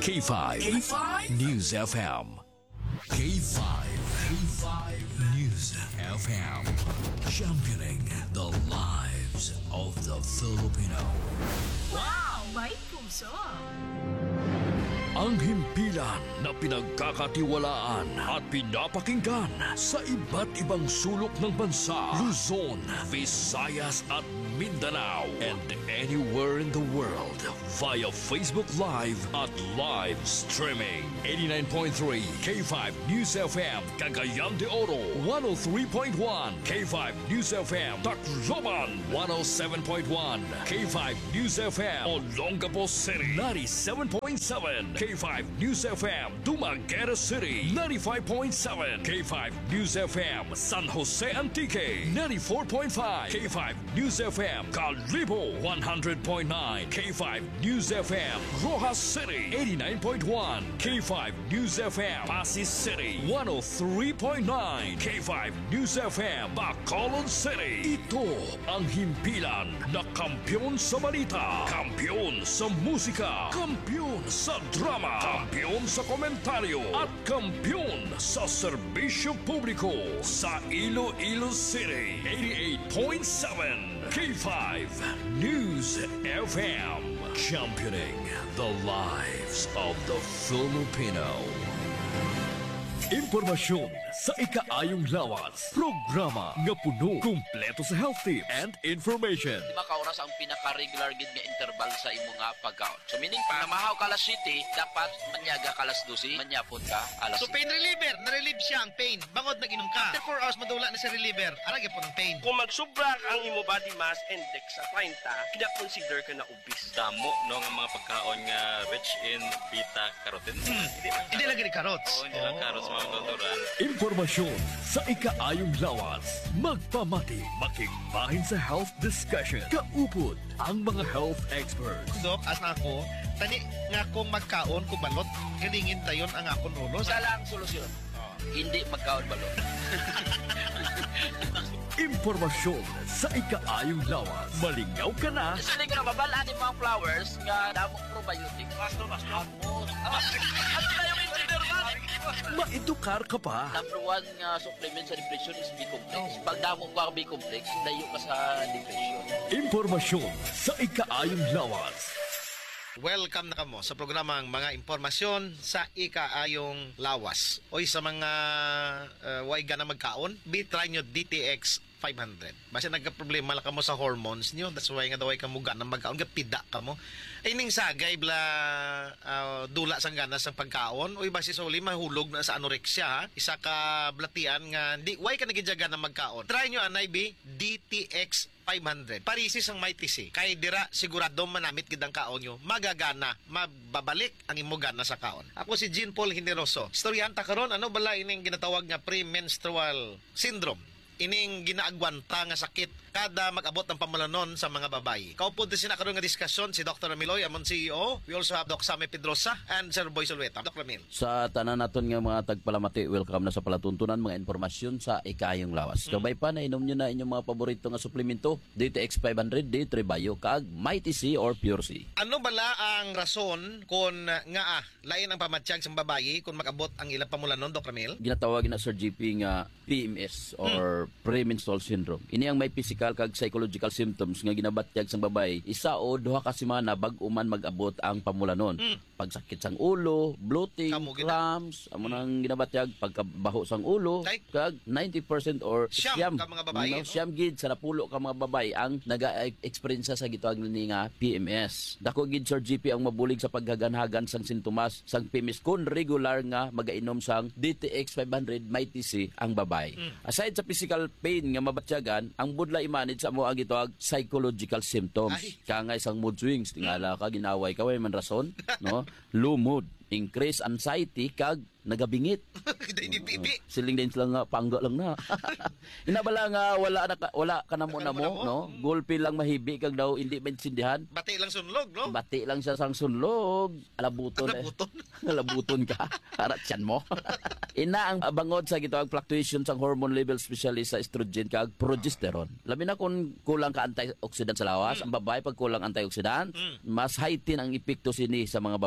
K5. News FM. K5. News FM. Championing the lives of the Filipino. Wow! May puso! Ang himpilan na pinagkakatiwalaan at pinapakinggan sa iba't ibang sulok ng bansa, Luzon, Visayas at Mindanao, and anywhere in the world via Facebook Live at live streaming. 89.3 K5 News FM Cagayan de Oro, 103.1 K5 News FM Tacloban, 107.1 K5 News FM Olongapo City, 97.7 K5 News FM Dumaguete City, 95.7 K5 News FM San Jose Antique, 94.5 K5 News FM Calibo, 100.9 K5 News FM Rojas City, 89.1 K5 News FM Pasig City, 103.9 K5 News FM Bacolod City. Ito ang himpilan na kampiyon sa balita, kampiyon sa musika, kampiyon sa drama, kampiyon sa komentaryo at kampiyon sa serbisyo publiko sa Iloilo City. 88.7 K5 News FM, championing the lives of the Filipino. Impormasyon sa ikaayong lawas. Programa nga puno, kumpleto sa health tips and information. 5 oras ang pinaka-regular gid nga interval sa imo nga pagkaon. So meaning pa, namahaw ka alas 7, dapat manyaga ka alas 12, manyapon ka alas 7. So pain reliever, na-relieve siya ang pain. Bangod nag-inom ka. After 4 hours, madula na sa reliever. Aragya po ng pain. Kung magsubra ang imo body mass index sa 30, kina-consider ka na obese. Damo no nga mga pagkaon nga rich in beta-carotene. Hindi lagi ni carrots. Oo, hindi lang carrots mga tuturan. Impormasyon sa ikaayong lawas. Magpamati, makigbahin sa health discussion. Kaupod ang mga health experts. Dok, as na ako, tani nga kong magkaon ko balot, galingin tayon ang akong ulo. Isa lang ang solusyon. Hindi magkaon balot. Impormasyon sa ikaayong lawas. Malingaw ka na. Kasi hindi ka nababalaan yung mga flowers nga damong probiotic. Pasto. At sila yung engineer man. Maedukar ka pa. Number 1 nga supplement sa depression is B-complex. Pag damo ka ang B-complex, layo ka sa depression. Impormasyon sa ikaayong lawas. Welcome na kamo sa programang mga impormasyon sa ikaayong lawas. Oy, sa mga way na magkaon, try nyo DTX 500. Basta nagka-problema lang kamo sa hormones nyo. That's why nga daw ay kamuga na magkaon. Pida kamo. Ay ning sagay bla dula sang ganas sa pagkaon. Oy, basi suli mahulog na sa anorexia. Ha? Isa ka blatian nga di way ka nagidyaga na magkaon. Try nyo anay DTX 500. Parisis ang may tisi. Kay dira sigurado manamit gid ang kaon nyo. Magagana, mababalik ang imo gana sa kaon. Ako si Jean Paul Generoso. Storyanta karon ano bala ining ginatawag nga premenstrual syndrome. Ining ginaagwanta nga sakit kada mag-abot ng pamulanon sa mga babae. Kaupo din sina karon nga diskusyon si Dr. Amiloy, amon CEO. We also have Doc Sammy Pedrosa and Sir Boy Solweta. Dr. Amil. Sa tanan naton nga mga tagpalamati, welcome na sa palatuntunan mga informasyon sa ikayong lawas. Kabay pa na inom nyo na inyong mga paborito nga suplemento, DTX 500, D3 Bio, kaag Mighty C or Pure C. Ano bala ang rason kung nga lain ang pamatsyag sa babae kung mag-abot ang ilang pamulanon, Dr. Amil? Ginatawag na Sir GP nga PMS or premenstrual syndrome. Ini ang may physical kag psychological symptoms nga ginabatyag sang babae. Isa o duha ka semana bag-o man mag-abot ang pamulanon. Pagsakit sang ulo, bloating, cramps, amo nang ginabatyag pagkabaho sang ulo, kag 90% or Siyam ka mga babae, no? Siyam gid sa napulo ka mga babae ang naga-experience sa gitawag ni nga PMS. Dako gid Sir GP ang mabulig sa paghaganhagan sang sintomas sang PMS kun regular nga magainom sang DTX 500 Mighty C ang babae. Aside sa physical pain nga mabatyagan, ang budla i-manage sa mo ang gitawag psychological symptoms. Kangay sang mood swings, tingala ka ginaway ka way man rason, no? Low mood, increase anxiety kag nagabingit. Siling din sila nga pangga lang na. Inabala nga wala ka na mo no? Gulpi lang mahibi kag daw hindi maintindihan. Bati lang sunlog, no? Bati lang siya sang sunlog. Alabuton. Alabuton ka. Harat yan mo. Ina ang bangod sa gitawag fluctuation sang hormone level especially sa estrogen kag progesterone. Labi na kung kulang ka antioxidant sa lawas, ang babae pag kulang antioxidant, mas heighten ang epekto sini sa mga babae.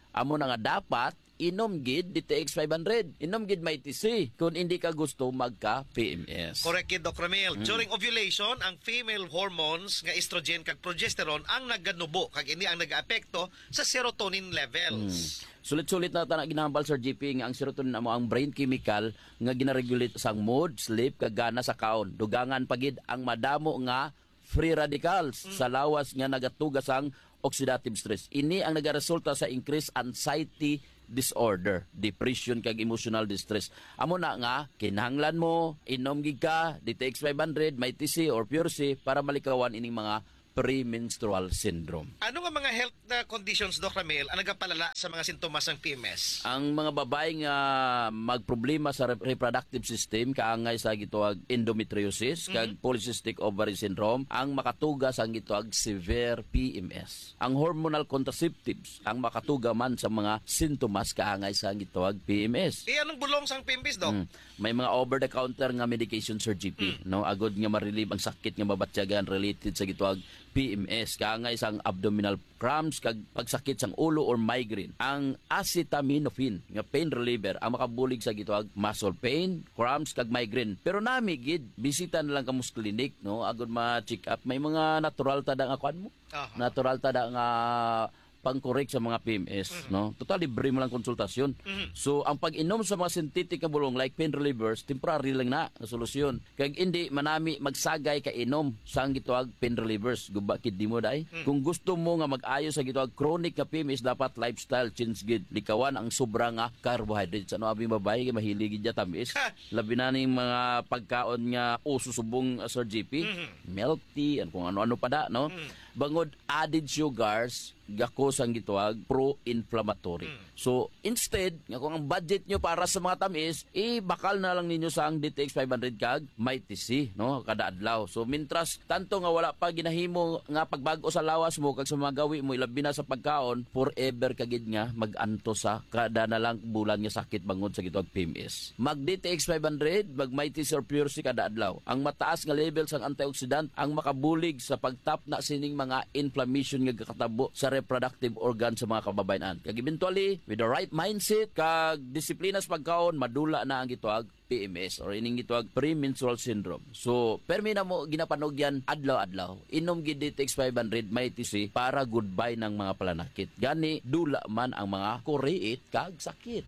amo na nga dapat inom gid DTX 500. Inom gid may TC kung hindi ka gusto magka PMS. Correct kid, Doc Ramil. During ovulation, ang female hormones nga estrogen kag progesterone ang naganubo kag ini ang nagaapekto sa serotonin levels. Sulit-sulit na tanak ginahambal Sir GP nga ang serotonin amo ang brain chemical nga ginaregulate sang mood, sleep kag gana sa kaon. Dugangan pagid ang madamo nga free radicals sa lawas nga nagatugas ang oxidative stress. Ini ang nagaresulta sa increased anxiety disorder, depression kag emotional distress. Amo na nga kinahanglan mo inom gid ka DTX 500, may TC or Pure C para malikawan ining mga premenstrual syndrome. Ano nga mga health na conditions, Doc Ramil, ang nagapalala sa mga sintomas ng PMS? Ang mga babae nga magproblema sa reproductive system kaangay sa gituag endometriosis kag polycystic ovary syndrome ang makatuga sa gituag severe PMS. Ang hormonal contraceptives ang makatuga man sa mga sintomas kaangay sa gituag PMS. Anong bulong sang PMS, Doc? May mga over-the-counter nga medication Sir GP, no? Agod nga ma-relieve ang sakit nga mabatyagan related sa gituag PMS, kaangay sang abdominal cramps kag pagsakit sang ulo or migraine. Ang acetaminophen nga pain reliever ang makabulig sa gituag muscle pain, cramps kag migraine. Pero nami gid bisita na lang kamos clinic, no? Agod ma-check up. May mga natural tada nga kuan mo. Natural tada nga pang-correct sa mga PMS, no? Total libre mo lang konsultasyon. So ang pag-inom sa mga synthetic nga bulong like pain relievers, temporary lang na solusyon. Kag hindi manami magsagay ka inom sa ang gituag pain relievers. Guba kid di mo dai. Kung gusto mo nga mag-ayo sa gituag chronic nga PMS, dapat lifestyle change gid. Likawan ang sobra nga carbohydrates. Ano abi babae kay mahilig gid tamis. Labi na ning mga pagkaon nga ususubong Sir GP, milk tea, and kung ano-ano pa da, no? Bangod added sugars, gako sang gituag pro-inflammatory. So instead nga kung ang budget nyo para sa mga tamis, bakal na lang ninyo sa ang DTX 500 kag may TC, no, kada adlaw. So mintras tanto nga wala pa ginahimo nga pagbago sa lawas mo kag sa mga gawi mo ilabi na sa pagkaon, forever kagid nga maganto sa kada na lang bulan nga sakit bangod sa gituag PMS. Mag DTX 500, mag may TC or Pure C kada adlaw. Ang mataas nga level sang antioxidant ang makabulig sa pagtap na sining mga inflammation nga kakatabo sa reproductive organ sa mga kababayan. Kag eventually, with the right mindset kag disiplina sa pagkaon, madula na ang gituag PMS or ining gituag premenstrual syndrome. So, permi na mo ginapanog yan adlaw-adlaw. Inom gid DTX 500 may TC para goodbye ng mga palanakit. Gani dula man ang mga kuriit kag sakit.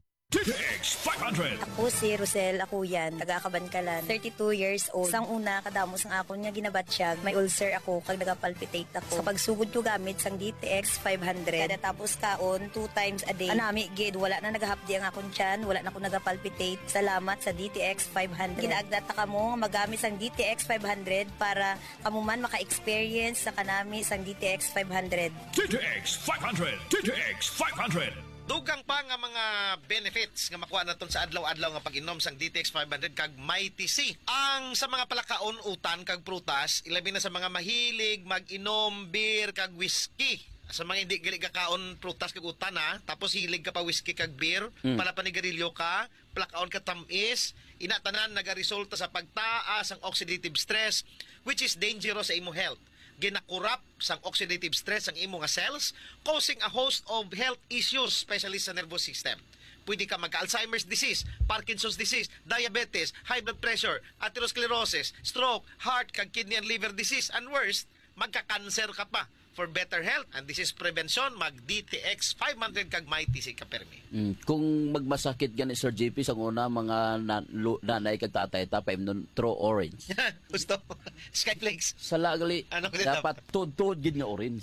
DTX 500. Ako si Rosel Akuyan, taga Kabankalan, 32 years old. Sang una, kadamos ang akon nga ginabatsyag, may ulcer ako, kag nagapalpitate ako. Sa pagsugod ko gamit sang DTX 500, kada tapos kaon, 2 times a day. Anami, gid, wala na nagahapdi ang akon tiyan, wala na ako nagapalpitate. Salamat sa DTX 500. Ginaagdata ka mo, magamit sang DTX 500 para kamuman maka-experience sa kanami sang DTX 500. DTX 500. DTX 500. Dugang pa nga mga benefits nga makuha naton sa adlaw-adlaw nga pag-inom sang DTX 500 kag may TC. Ang sa mga palakaon, utan kag prutas, ilabi na sa mga mahilig mag-inom beer kag whiskey. Sa mga hindi gali kakaon prutas kag utan tapos hilig ka pa whiskey kag beer, palapanigarilyo ka, palakaon ka tamis, inatanan nagaresulta sa pagtaas ang oxidative stress which is dangerous sa imo health. Ginakurap sang oxidative stress ang imo nga cells, causing a host of health issues, especially sa nervous system. Pwede ka magka-Alzheimer's disease, Parkinson's disease, diabetes, high blood pressure, atherosclerosis, stroke, heart, kag kidney and liver disease, and worst, magka-cancer ka pa. For better health and disease prevention, mag DTX 500 kag may TC ka permi. Kung magmasakit gani Sir JP sa una mga nanay kag tatay ta paimnon throw orange. Gusto Skyflakes. Sa lagali Ano dapat tuod gid nga orange.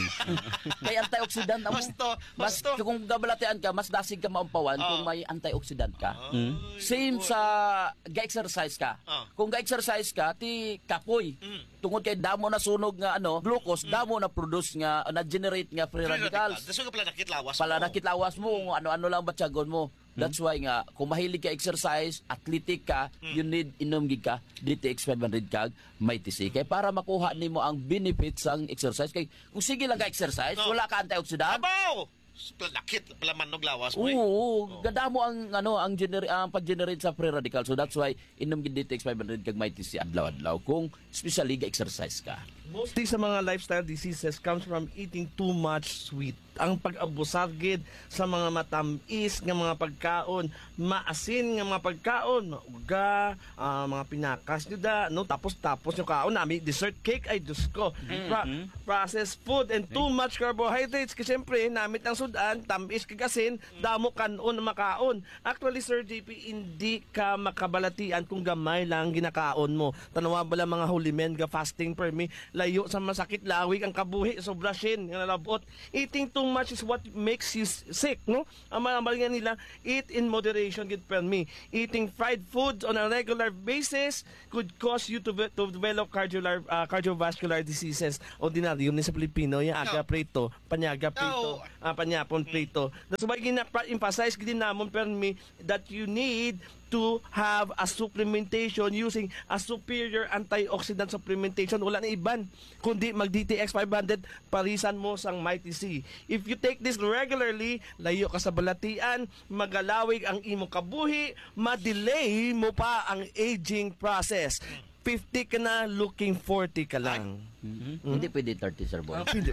Kay antioxidant amo. Mas kung gabalatian ka mas dasig ka maumpawan kung may antioxidant ka. Same sa ga-exercise ka. Kung ga-exercise ka ti kapoy. Tungod kay damo na sunog nga glucose, damo na produce nga na-generate nga free radicals. Daso nga pala nakitlawas mo. Pala nakitlawas mo kung ano-ano lang batyagon mo. That's why nga kung mahilig ka exercise, athletic ka, you need inom gid ka DTX 500 kag may TC kay para makuha nimo ang benefits sang exercise kay kung sige lang ka exercise, wala ka antioxidant. Abaw! Nakit pala manog lawas mo. Oo, gadamo ang ang pag-generate sa free radical. So that's why inom gid DTX 500 kag may TC adlaw-adlaw kung especially ga exercise ka. Mostly sa mga lifestyle diseases comes from eating too much sweet. ang pag-abusar gid sa mga matamis nga mga pagkaon, maasin nga mga pagkaon, mauga, mga pinakas nyo da, no? Tapos yung kaon nami dessert cake ay Diyos ko. Processed food and too much carbohydrates kasi syempre namit ang sudan, tamis kagasin, damo kanon na makaon. Actually Sir JP, hindi ka makabalatian kung gamay lang ginakaon mo. Tanawa bala mga holy men ga fasting per me, layo sa masakit lawig ang kabuhi, sobra shin nga nalabot. Eating too much is what makes you sick, no? Ang mga nila, eat in moderation gid per me. Eating fried foods on a regular basis could cause you to develop cardiovascular diseases. Ordinaryo ni sa Pilipino yung aga prito, panyaga prito, panyapon prito. That's why gina-emphasize gid namon per me that you need to have a supplementation using a superior antioxidant supplementation. Wala na iban kundi mag DTX 500 parisan mo sang Mighty C. If you take this regularly, layo ka sa balatian, magalawig ang imong kabuhi, ma-delay mo pa ang aging process. 50 ka na, looking 40 ka lang. Hindi pwede 30, Sir Boy. Pwede.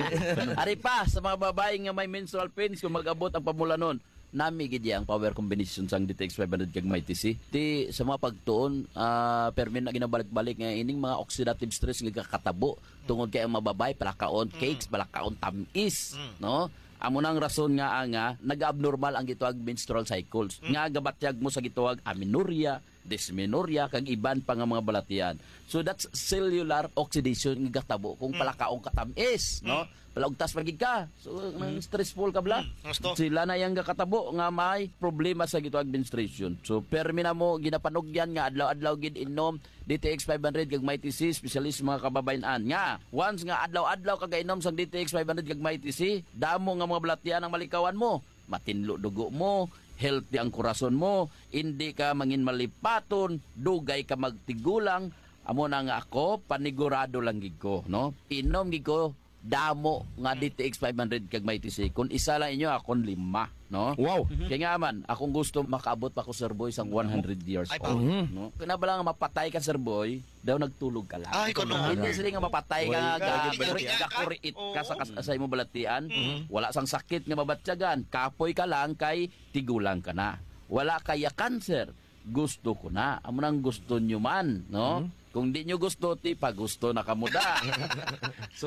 Ari pa, sa mga babae nga may menstrual pains, kung mag-abot ang pamulanon, nami gid ang power combination sang DTX 500 kag Mighty C. Ti sa mga pagtuon permin na ginabalik-balik nga ining mga oxidative stress nga kakatabo tungod kay ang mababay palakaon cakes, palakaon tamis, no? Amo nang rason nga nag-abnormal ang gituag menstrual cycles. Nga gabatyag mo sa gituag amenorrhea, dysmenorrhea kag iban pa nga mga balatian. So that's cellular oxidation nga gatabo kung palakaong katamis, no? Palagtas pagig ka. So nang stressful ka bla. Sila na yang kakatabo nga may problema sa gituag menstruation. So permi na mo ginapanugyan nga adlaw-adlaw gid inom DTX 500 kag Mighty C, especially sa mga kababayan-an nga once nga adlaw-adlaw ka gainom sang DTX 500 kag Mighty C, damo nga mga balatian ang malikawan mo, matinlo dugo mo, healthy ang kurason mo, hindi ka mangin malipaton, dugay ka magtigulang. Amo na nga ako panigurado lang gid ko, no? Inom gid ko damo nga DTX 500 kag Mighty C. Kung isa lang inyo, akong 5, no? Wow. Kaya nga man, akong gusto makaabot pa ko, Sir Boy, sang 100 years old. No? Kaya ba lang mapatay ka, Sir Boy, daw nagtulog ka lang. Ay, kono. Hindi sila nga mapatay ka nga, gakuriit ka sa imo balatian. Wala sang sakit nga mabatyagan. Kapoy ka lang kay tigulang ka na. Wala kaya cancer. Gusto ko na. Amo nang gusto nyo man, no? Kung di nyo gusto, pa gusto na kamuda. So,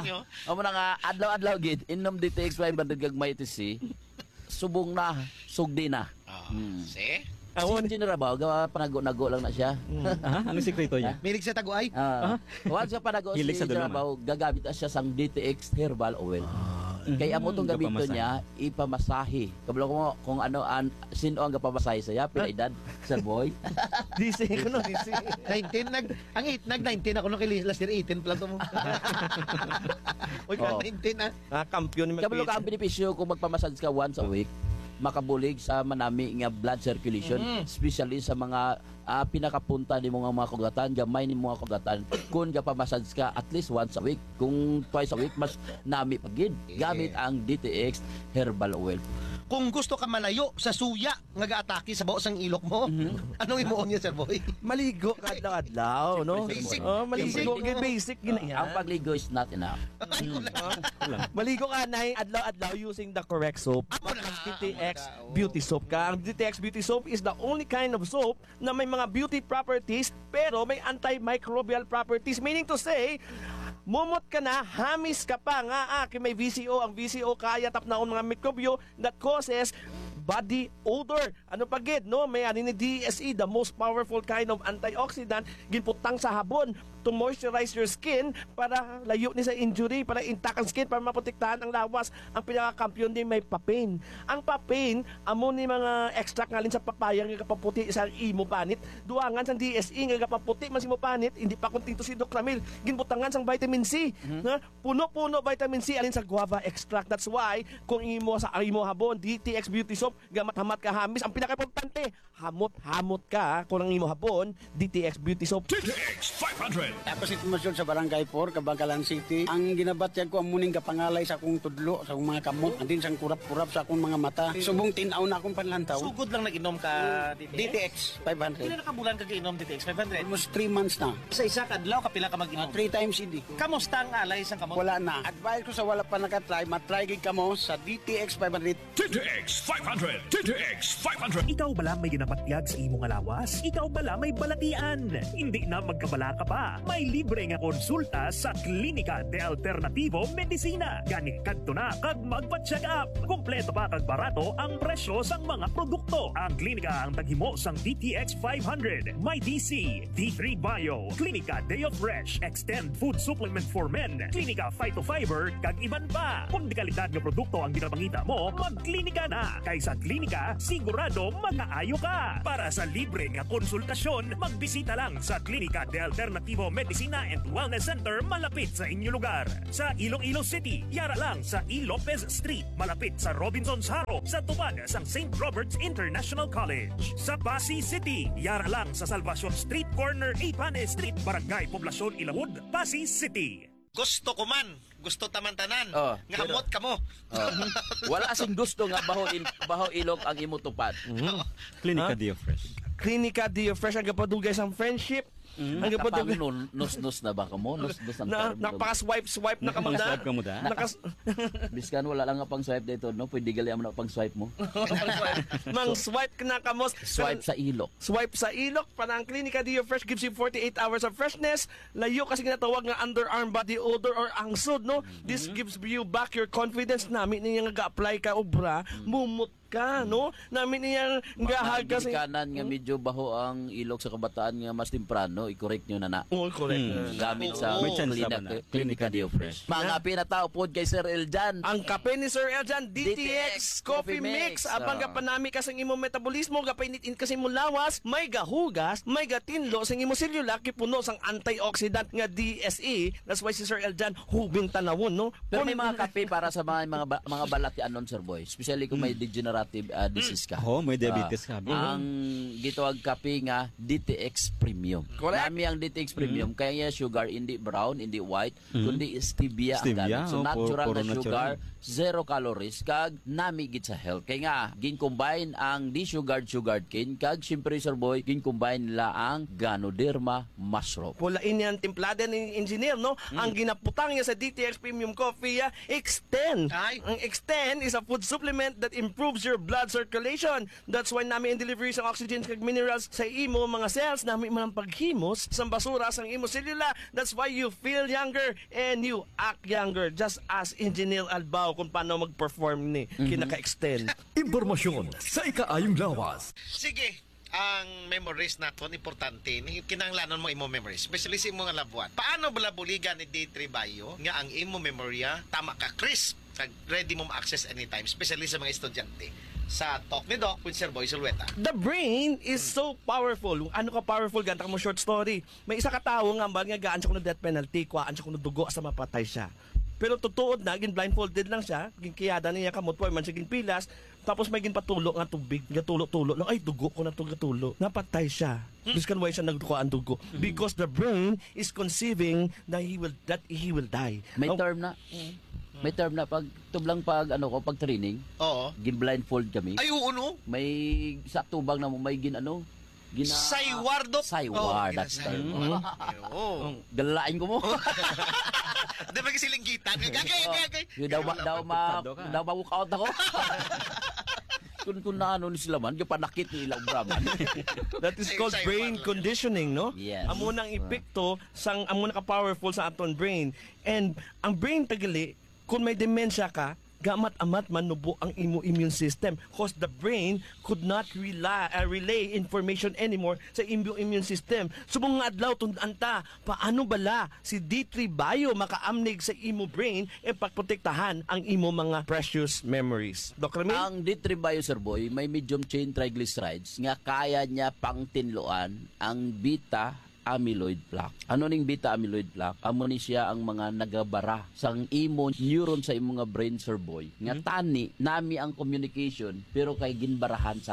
amo na nga, adlaw-adlaw gid, inom DTX 500 kag Mighty C, subong na, sugdi na. See? Si Engineer Abaw, panago-nago lang na siya. Anong sikreto niya? Milig sa taguay? Once sa panago si Hilig sa Engineer dulungan. Abaw, gagamit na siya sang DTX herbal oil. Kaya amo tong gamito niya, ipamasahe. Kabalo ko kung ano, sino ang gapamasahe saya, pila edad, Sir Boy? DC ko no, DC. 19 nag-19 ako nung kay last year 18 pala to mo. Oy, 19 Kampiyon ni Kabalo ka ang benepisyo kung magpamassage ka once a week, makabulig sa manami nga blood circulation, especially sa mga pinakapunta ni mga kugatan, gamay ni mga kugatan. Kung gapamassage ka at least once a week, kung twice a week, mas nami pagid. Gamit ang DTX herbal oil. Kung gusto ka malayo sa suya nga gaatake sa baos ang ilok mo, anong imuon niya, Sir Boy? Maligo ka adlaw-adlaw, no? Basic. Maligo basic gina yan. Ang pagligo is not enough. Maligo ka na adlaw-adlaw using the correct soap. DTX Beauty Soap ka. Ang DTX Beauty Soap is the only kind of soap na may mga beauty properties pero may antimicrobial properties. Meaning to say, mumot ka na, hamis ka pa nga may VCO. Ang VCO kaya tapnaon mga mikrobyo that causes body odor. Ano pa gid, no? May ani ni DSE, the most powerful kind of antioxidant, ginputang sa habon to moisturize your skin para layo ni sa injury, para intact ang skin, para maprotektahan ang lawas. Ang pinaka-kampiyon din may papain. Ang papain, amo ni mga extract ngalin sa papaya nga kapaputi sa imo panit. Duangan sa DSE nga kapaputi man si mo panit, hindi pa kunting to si Docramil. Ginbutangan sang vitamin C. Na puno-puno vitamin C alin sa guava extract. That's why kung imo sa imo habon, DTX Beauty Soap, gamat-hamat ka hamis, ang pinaka-importante, hamot-hamot ka kung ang imo habon, DTX Beauty Soap. DTX 500 Ako si Tumasyon sa Barangay 4, Kabangkalan City. Ang ginabatyag ko ang muning kapangalay sa akong tudlo, sa akong mga kamot, andin sang kurap-kurap sa akong mga mata. Subong tinaw na akong panlantaw. Sugod lang nag-inom ka DTX 500. Pila na ka bulan ka giinom DTX 500? Almost 3 months na. Sa isa ka adlaw kapila ka mag-inom. 3 times hindi. Kamusta ang alay sa kamot? Wala na. Advice ko sa wala pa nakatry, matry gid kamo sa DTX 500. DTX 500. DTX 500. Ikaw bala may ginapatyag sa imong alawas? Ikaw bala may balatian? Hindi na magkabala ka pa. May libre nga konsulta sa Klinika de Alternativo Medicina. Gani kadto na kag magpa-check up. Kompleto pa kag barato ang presyo sang mga produkto. Ang klinika ang taghimo sang DTX 500, may DC, D3 Bio, Klinika Deo Fresh, Extend Food Supplement for Men, Klinika Phytofiber, kag iban pa. Kung di kalidad nga produkto ang ginapangita mo, magklinika na. Kaysa klinika, sigurado makaayo ka. Para sa libre nga konsultasyon, magbisita lang sa Klinika de Alternativo Medicina and Wellness Center malapit sa inyong lugar. Sa Iloilo City, yara lang sa E. Lopez Street, malapit sa Robinson's Haro, sa tubad sang St. Robert's International College. Sa Pasig City, yara lang sa Salvacion Street, corner Ipane Street, Barangay Poblacion, Ilawod, Pasig City. Gusto ko man. Gusto taman-tanan. Nga pero- amot ka mo. Wala sing gusto nga baho ilog ang imo tupad. Klinika Dio Fresh. Klinika Dio Fresh ang gapadugay sang friendship. Ang gapadugay. Nos na ba ka mo? Nos ang Na term. nakapaka-swipe na ka magda. Swipe ka mo da? Biskan wala lang nga pang swipe dito, no? Pwede gali mo na pang swipe mo. Mang swipe ka na ka mo. Swipe sa ilok. Swipe sa ilok. Panang Klinika Dio Fresh gives you 48 hours of freshness. Layo kasi ginatawag nga underarm body odor or angsod, no? This gives you back your confidence. Namin niya nga ga-apply ka obra, mumut ka, no? Namin niya nga haga sa... kanan nga medyo baho ang ilok sa kabataan nga mas temprano, i-correct nyo na na. Oh, correct. Gamit sa May chance naman na. Klinika Dio Fresh. Mga pinatao po kay Sir Eljan. Ang kape ni Sir Eljan, DTX Coffee Mix. Abang gapanami ka sa imong metabolismo, gapainit-in kasi mo lawas, may gahugas, may gatinlo sa imong selula, kipuno sang antioxidant nga DSE. That's why si Sir Eljan hubing tanawon, no? Pero may mga kape para sa mga balati anon, Sir Boy. Especially kung may degenerative disease ka. Oh, may diabetes ka. Ang gitawag kape nga DTX Premium. Correct. Nami ang DTX Premium kaya nga sugar hindi brown, hindi white, kundi stevia ang Stevia, gamit. So oh, natural puro na sugar, natural. zero calories kag nami gid sa health. Kaya nga gin-combine ang sugared cane kag syempre Sir Boy gin-combine nila ang Ganoderma mushroom. Pulain yan timplada ni engineer, no? Ang ginaputang niya sa DTX Premium Coffee, Extend. Ay. Ang Extend is a food supplement that improves your blood circulation. That's why namin in delivery sa oxygen kag minerals sa imo mga cells, namin man ang paghimos sa basura sa imo selula. That's why you feel younger and you act younger. Just as Engineer Albao kung paano mag-perform ni kinaka-extend. Impormasyon sa ikaayong lawas. Sige, ang memories naton importante ni kinahanglanon mo imo memories especially sa imo nga labuan. Paano bala buligan ni D3 Bio nga ang imo memorya tama ka crisp kag ready mo ma-access anytime especially sa mga estudyante sa Talk ni Doc with Sir Boy Sulweta. The brain is so powerful. Ano ka powerful? Ganta ka mo short story. May isa ka tao nga ba nga gaan siya kuno death penalty, kuhaan siya kuno dugo sa mapatay siya. Pero tutuod na, gin blindfolded lang siya, gin kiyada niya kamot po, man siya gin pilas, tapos may gin patulo nga tubig, gatulo-tulo lang, ay dugo ko na tulo. Napatay siya. Biskan why siya nagduko ang dugo? Because the brain is conceiving that he will die. May term na. May term na pag tublang pag training, Oo. gin blindfold kami. Ay oo no. May sa tubang na mo may Saywardok. Sayward, that's the term. Oo. Galain ko mo. Di ba kasi linggitan? Gagay. Yung daw ma-walk out ako. Kung na ano ni sila man, yung panakit ni ilang braman. That is called brain conditioning, no? Yes. Amo nang epekto sang amo na ka powerful sa aton brain. And ang brain tagali kung may dementia ka, gamat-amat manubo ang imo immune system because the brain could not relay information anymore sa imo immune system. Subong nga adlaw tund-anta, paano bala si D3 Bio makaamnig sa imo brain e pagprotektahan ang imo mga precious memories. Dr. Ramil? Ang D3 Bio, Sir Boy, may medium chain triglycerides nga kaya niya pang tinloan ang beta amyloid plaque. Ano ning beta amyloid plaque? Amo ni siya ang mga nagabara sang imo neuron sa imo nga brain, Sir Boy. Nga tani nami ang communication pero kay ginbarahan sang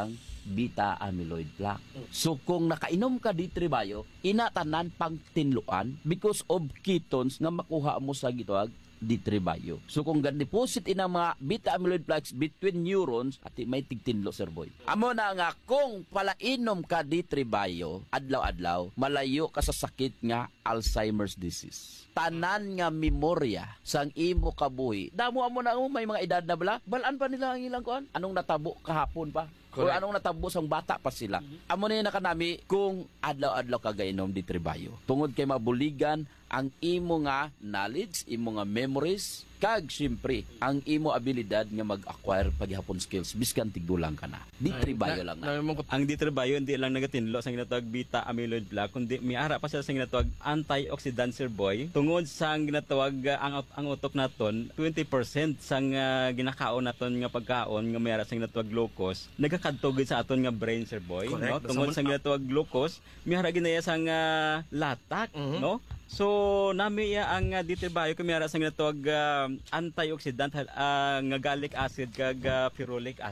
beta amyloid plaque. So kung nakainom ka D3 Bio, inatanan pang tinluan because of ketones nga makuha mo sa gitawag D3 Bio. So kung gan-deposit ina mga beta amyloid plaques between neurons at may tigtinlo, Sir Boy. Amo na nga kung palainom ka D3 Bio adlaw-adlaw, malayo ka sa sakit nga Alzheimer's disease. Tanan nga memorya sang imo kabuhi. Damo amo na may mga edad na bala, balaan pa nila ang ilang kuan. Anong natabo kahapon pa? O anong natabo sang bata pa sila. Amo na yun nakanami kung adlaw-adlaw ka gainom D3 Bio. Tungod kay mabuligan ang imo nga knowledge, imo nga memories, kag siyempre ang imo abilidad nga mag-acquire paghihapon skills biskan tigdulang ka na. D3 Bio lang na. Ang D3 Bio hindi lang nagatinlo sa ginatawag beta amyloid plaque kundi miara pa siya sa ginatawag antioxidant, Sir Boy. Tungod sa ginatawag ang utok naton 20% sang ginakaon naton nga pagkaon nga miara sa ginatawag glucose nagakadtog sa aton nga brain, Sir Boy, no? Tungod sa ginatawag glucose miara ginaya sang latak, no? So nami ya ang D3 Bio kumiyara sa ginatawag antioxidant nga gallic acid kag ferulic acid.